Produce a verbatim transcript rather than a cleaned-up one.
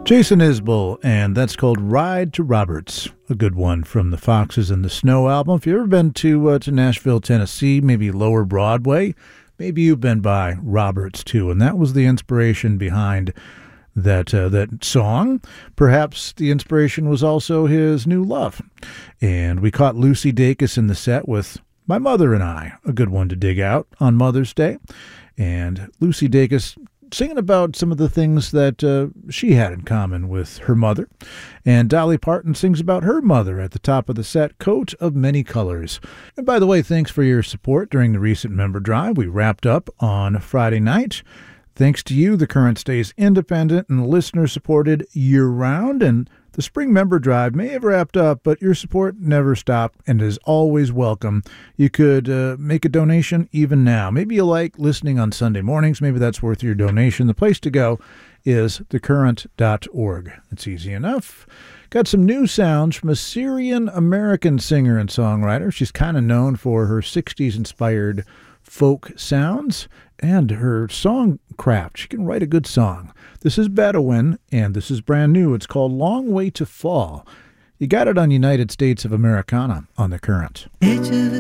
Jason Isbell, and that's called Ride to Roberts, a good one from the Foxes and the Snow album. If you've ever been to uh, to Nashville, Tennessee, maybe Lower Broadway, maybe you've been by Roberts too, and that was the inspiration behind that uh, that song. Perhaps the inspiration was also his new love. And we caught Lucy Dacus in the set with My Mother and I, a good one to dig out on Mother's Day. And Lucy Dacus singing about some of the things that uh, she had in common with her mother. And Dolly Parton sings about her mother at the top of the set, Coat of Many Colors. And by the way, thanks for your support during the recent member drive. We wrapped up on Friday night. Thanks to you, the Current stays independent and listener-supported year-round, and the spring member drive may have wrapped up, but your support never stopped and is always welcome. You could uh, make a donation even now. Maybe you like listening on Sunday mornings. Maybe that's worth your donation. The place to go is the current dot org. It's easy enough. Got some new sounds from a Syrian-American singer and songwriter. She's kind of known for her sixties-inspired folk sounds and her song craft. She can write a good song. This is Bedouin, and this is brand new. It's called Long Way to Fall. You got it on United States of Americana on The Current.